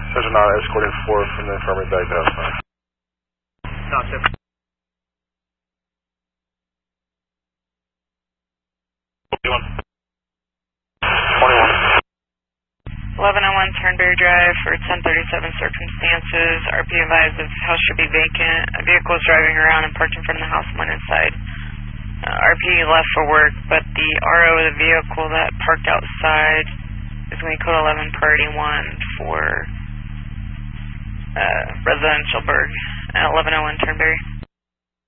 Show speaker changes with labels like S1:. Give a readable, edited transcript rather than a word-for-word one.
S1: Sergeant Nada escorting 4 from the infirmary back to house 9.
S2: No, sir.
S3: 1101 Turnberry Drive for 1037 circumstances. RP advised the house should be vacant. A vehicle is driving around and parked in front of the house and went inside. RP left for work, but the RO of the vehicle that parked outside is going to be code 11 priority 1 for residential burg at 1101 Turnberry.